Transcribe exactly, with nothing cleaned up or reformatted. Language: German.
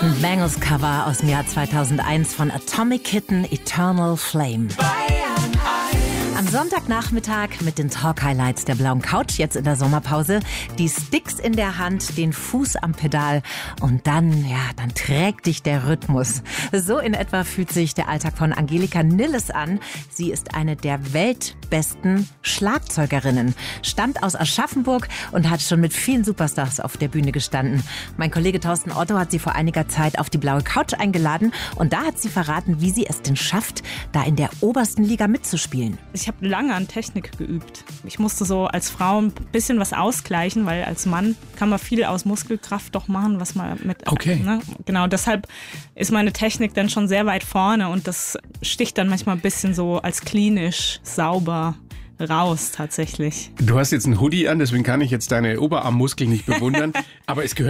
Barton Bangles Cover aus dem Jahr zweitausendeins von Atomic Kitten, Eternal Flame. Am Sonntagnachmittag mit den Talk-Highlights der blauen Couch, jetzt in der Sommerpause. Die Sticks in der Hand, den Fuß am Pedal und dann, ja, dann trägt dich der Rhythmus. So in etwa fühlt sich der Alltag von Angelika Nilles an. Sie ist eine der weltbesten Schlagzeugerinnen, stammt aus Aschaffenburg und hat schon mit vielen Superstars auf der Bühne gestanden. Mein Kollege Thorsten Otto hat sie vor einiger Zeit auf die blaue Couch eingeladen und da hat sie verraten, wie sie es denn schafft, da in der obersten Liga mitzuspielen. Ich habe lange an Technik geübt. Ich musste so als Frau ein bisschen was ausgleichen, weil als Mann kann man viel aus Muskelkraft doch machen, was man mit... Okay. Ne? Genau, deshalb ist meine Technik dann schon sehr weit vorne und das sticht dann manchmal ein bisschen so als klinisch sauber raus tatsächlich. Du hast jetzt einen Hoodie an, deswegen kann ich jetzt deine Oberarmmuskeln nicht bewundern, aber es gehört